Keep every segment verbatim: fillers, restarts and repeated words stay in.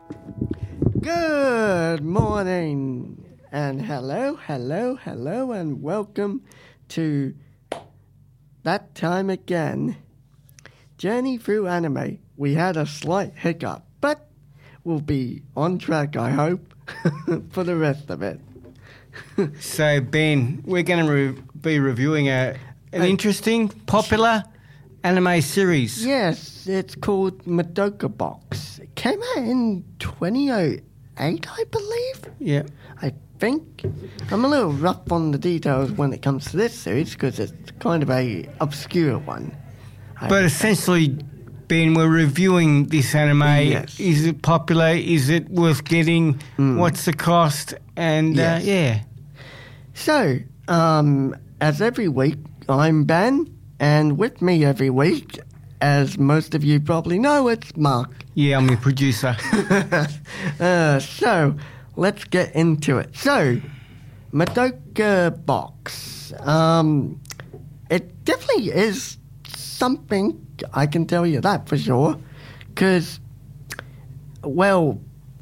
Good morning, and hello, hello, hello, and welcome to That Time Again. Journey through anime. We had a slight hiccup, but we'll be on track, I hope, for the rest of it. So, Ben, we're going to re- be reviewing a, an uh, interesting, popular anime series. Yes, it's called Madoka Box. It came out in twenty oh eight, I believe. Yeah. I think. I'm a little rough on the details when it comes to this series because it's kind of a obscure one. But I essentially, Ben, we're reviewing this anime. Yes. Is it popular? Is it worth getting? Mm. What's the cost? And, yes. uh, yeah. So, um, as every week, I'm Ben, and with me every week, as most of you probably know, it's Mark. Yeah, I'm your producer. uh, so, let's get into it. So, Madoka Box. Um, it definitely is something, I can tell you that for sure. Because, well,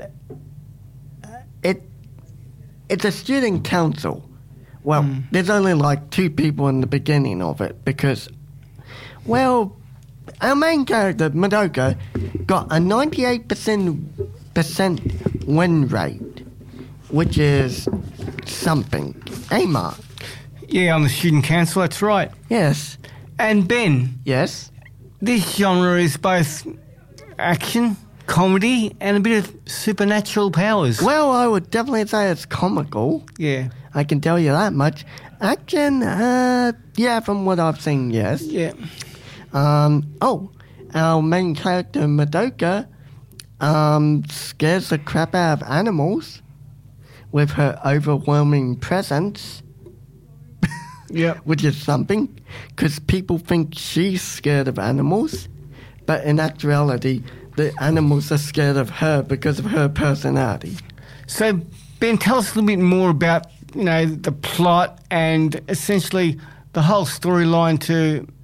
it it's a student council. Well, mm. there's only like two people in the beginning of it because, well, our main character, Madoka, got a ninety-eight percent win rate, which is something. Hey, Mark? Yeah, on the student council, that's right. Yes. And Ben? Yes? This genre is both action, comedy, and a bit of supernatural powers. Well, I would definitely say it's comical. Yeah. I can tell you that much. Action, uh, yeah, from what I've seen, yes. Yeah. Um, oh, our main character, Madoka, um, scares the crap out of animals with her overwhelming presence. Yeah. Which is something, because people think she's scared of animals, but in actuality, the animals are scared of her because of her personality. So, Ben, tell us a little bit more about, you know, the plot and essentially the whole storyline to